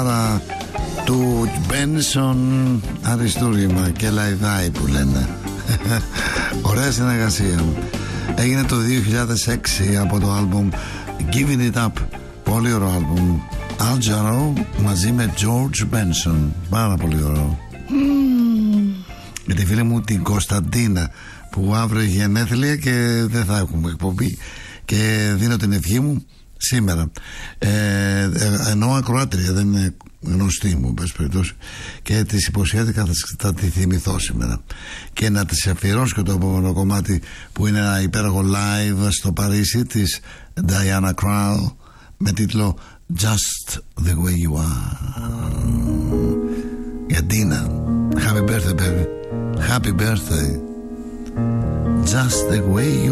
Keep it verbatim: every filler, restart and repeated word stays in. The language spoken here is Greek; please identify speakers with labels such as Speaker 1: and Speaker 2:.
Speaker 1: κιθάρα του Μπένσον, αριστούργημα και λαϊδάει που λένε. Ωραία συνεργασία. Έγινε το δύο χιλιάδες έξι από το άλμπουμ Giving It Up. Πολύ ωραίο άλμπουμ. Al Jarreau μαζί με George Benson. Πάρα πολύ ωραίο. mm. Με τη φίλη μου την Κωνσταντίνα, που αύριο έχει γενέθλια και δεν θα έχουμε εκπομπή, και δίνω την ευχή μου σήμερα. ε, ε, Ενώ ακροάτρια, δεν είναι γνωστή μου, πες περιπτώσει, και της υποσχέθηκα θα, θα τη θυμηθώ σήμερα και να της αφιερώσω και το επόμενο κομμάτι, που είναι ένα υπέροχο live στο Παρίσι της Diana Krall με τίτλο Just the Way You Are. Για Ντίνα, happy birthday baby, happy birthday. Just the way you